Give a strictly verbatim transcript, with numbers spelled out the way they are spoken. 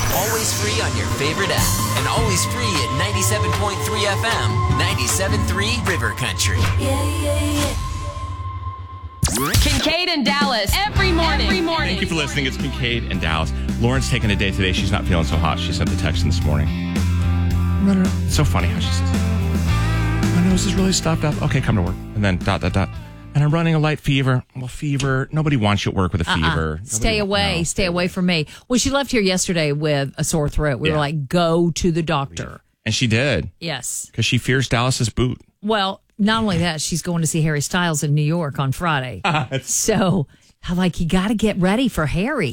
Always free on your favorite app. And always free at ninety-seven point three F M, ninety-seven point three River Country. Yeah, yeah, yeah. Kincaid and Dallas every morning. Every morning. Thank you for listening. It's Kincaid and Dallas. Lauren's taking a day today. She's not feeling so hot. She sent the text in this morning. It's so funny how she says, my nose is really stuffed up. Okay, come to work. And then dot, dot, dot. And I'm running a light fever. Well, fever. Nobody wants you at work with a fever. Uh-uh. Nobody Stay away. no. Stay away from me. Well, she left here yesterday with a sore throat. We Yeah. were like, go to the doctor. And she did. Yes. Because she fears Dallas's boot. Well, not only that, she's going to see Harry Styles in New York on Friday. So, I'm like, you got to get ready for Harry.